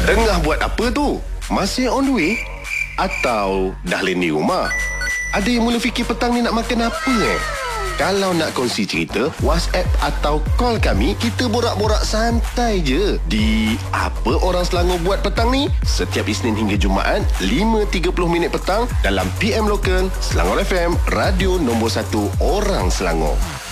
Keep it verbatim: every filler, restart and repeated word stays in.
Tengah buat apa tu? Masih on the way? Atau dah landing rumah? Ada yang mula fikir petang ni nak makan apa eh? Kalau nak kongsi cerita, WhatsApp atau call kami, kita borak-borak santai je. Di Apa Orang Selangor Buat Petang ni, setiap Isnin hingga Jumaat, lima tiga puluh minit petang dalam P M Local, Selangor F M, radio nombor satu orang Selangor.